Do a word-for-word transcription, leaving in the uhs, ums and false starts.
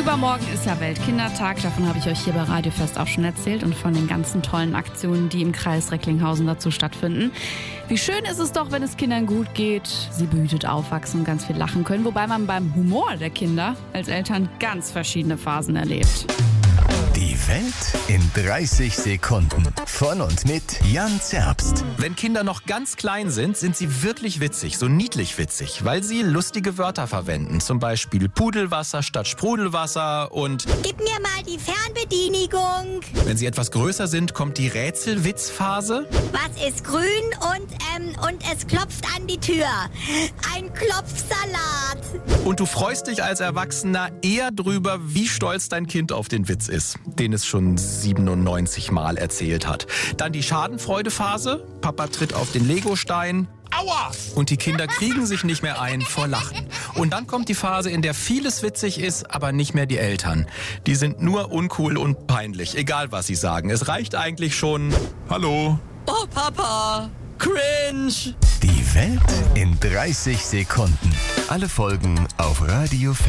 Übermorgen ist ja Weltkindertag, davon habe ich euch hier bei Radio Fest auch schon erzählt und von den ganzen tollen Aktionen, die im Kreis Recklinghausen dazu stattfinden. Wie schön ist es doch, wenn es Kindern gut geht, sie behütet aufwachsen und ganz viel lachen können, wobei man beim Humor der Kinder als Eltern ganz verschiedene Phasen erlebt. Die Welt in dreißig Sekunden. Von und mit Jan Zerbst. Wenn Kinder noch ganz klein sind, sind sie wirklich witzig, so niedlich witzig, weil sie lustige Wörter verwenden. Zum Beispiel Pudelwasser statt Sprudelwasser und Gib mir mal die Fernbedienigung. wenn sie etwas größer sind, kommt die Rätselwitzphase. Was ist grün und, ähm, und es klopft an die Tür? Ein Klopfsalat. Und du freust dich als Erwachsener eher drüber, wie stolz dein Kind auf den Witz ist, den es schon siebenundneunzig Mal erzählt hat. Dann die Schadenfreudephase. Papa tritt auf den Legostein. Aua! Und die Kinder kriegen sich nicht mehr ein vor Lachen. Und dann kommt die Phase, in der vieles witzig ist, aber nicht mehr die Eltern. Die sind nur uncool und peinlich, egal was sie sagen. Es reicht eigentlich schon... Hallo. Oh, Papa. Cringe. Die Welt in dreißig Sekunden. Alle Folgen auf Radio Fest.